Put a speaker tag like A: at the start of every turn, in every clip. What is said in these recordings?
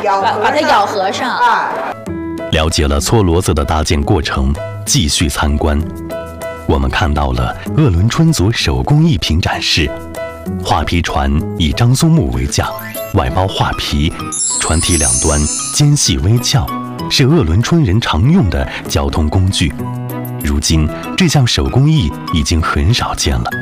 A: 把它咬合上
B: 啊。
C: 了解了搓骡子的搭建过程，继续参观。我们看到了鄂伦春族手工艺品展示，画皮船以樟松木为架，外包画皮，船体两端尖细微翘，是鄂伦春人常用的交通工具。如今，这项手工艺已经很少见了。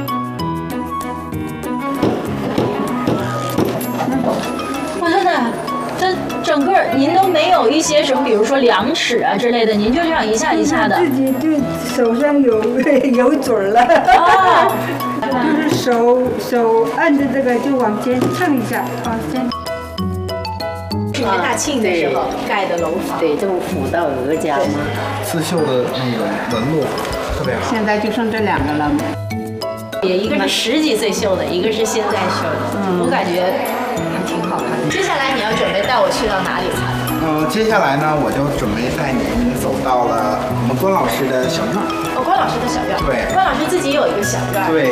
A: 我真的，这整个您都没有一些什么，比如说量尺啊之类的，您就这样一下一下的。
B: 自己就手上有准了。
A: 啊，
B: 就是手按着这个就往前蹭一下，啊，先。
A: 是你们大庆的时候盖的楼房。
D: 对，这么辅到额家吗？
E: 刺绣的那个纹路特别好。
D: 现在就剩这两个了。
A: 也一个是10几岁绣的，一个是现在绣的，我感觉还挺好看的。接下来你要准备带我去到哪里才？
E: 接下来呢，我就准备带您走到了我们关老师的小院。
A: 哦，关老师的小院。
E: 对。
A: 关老师自己有一个小院。
E: 对。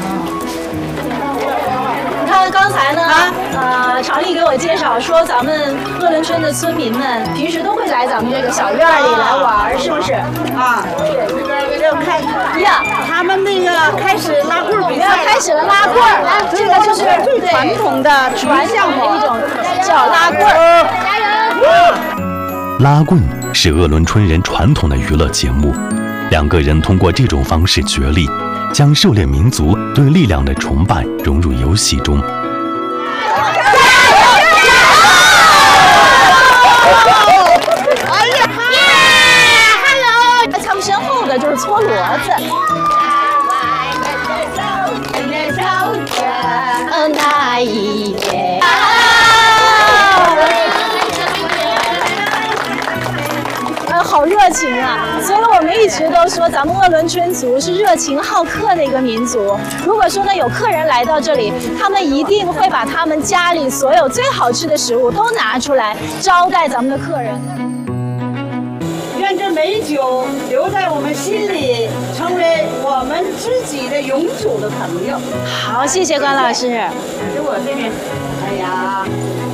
A: 你看刚才呢，常丽给我介绍说，咱们鄂伦春的村民们平时都会来咱们这个小院里来玩，是不是？
B: 啊，要看
A: 呀，
B: 他们那个开始拉棍比赛，
A: 开始了拉棍儿，这个就是
B: 最传统的
A: 传统的一种叫拉棍儿。加油！
C: 拉棍是鄂伦春人传统的娱乐节目，两个人通过这种方式角力，将狩猎民族对力量的崇拜融入游戏中。
A: 他们身后的就是搓骡子。好热情啊！所以我们一直都说，咱们鄂伦春族是热情好客的一个民族。如果说呢有客人来到这里，他们一定会把他们家里所有最好吃的食物都拿出来招待咱们的客人。
B: 愿这美酒留在我们心里，成为我们知己的永久的朋友。
A: 好，谢谢关老师。
B: 就我这边，哎呀，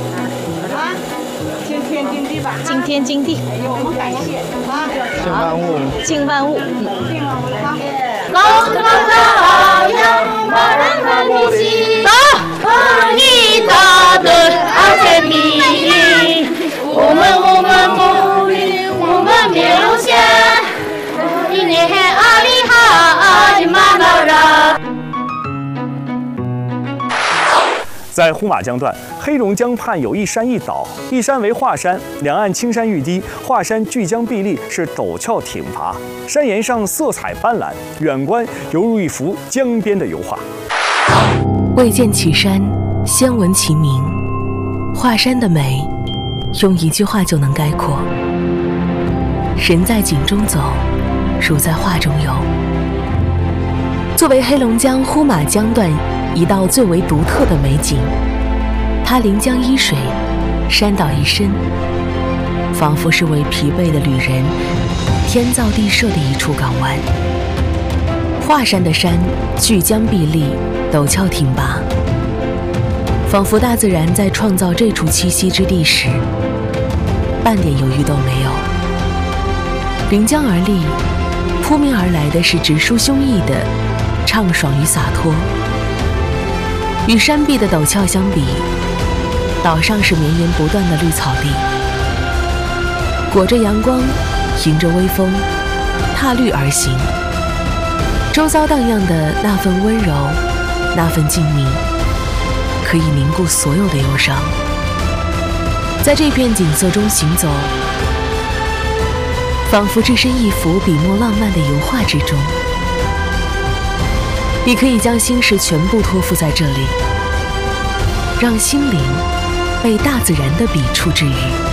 B: 惊天惊地吧！
A: 惊天惊地！
B: 哎呦，我们感谢啊！
E: 敬万物，
A: 敬万物。
B: 敬万物啊！
F: 高高的阳，马人的力气，大一大的阿塞米，我们不离，我们别留下，一年阿里哈阿里玛纳拉。
G: 在呼玛江段，黑龙江畔有一山一岛，一山为华山，两岸青山欲滴，华山巨江壁立，是陡峭挺拔，山岩上色彩斑斓，远观犹如一幅江边的油画。
H: 未见其山，先闻其名。华山的美，用一句话就能概括：人在景中走，如在画中游。作为黑龙江呼玛江段一道最为独特的美景，它临江依水，山岛一深，仿佛是为疲惫的旅人天造地设的一处港湾。华山的山巨江壁立，陡峭挺拔，仿佛大自然在创造这处栖息之地时，半点犹豫都没有。临江而立，扑面而来的是直抒胸臆的畅爽与洒脱。与山壁的陡峭相比，岛上是绵延不断的绿草地，裹着阳光，迎着微风，踏绿而行。周遭荡漾的那份温柔，那份静谧，可以凝固所有的忧伤。在这片景色中行走，仿佛置身一幅笔墨浪漫的油画之中。你可以将心事全部托付在这里，让心灵被大自然的笔触治愈。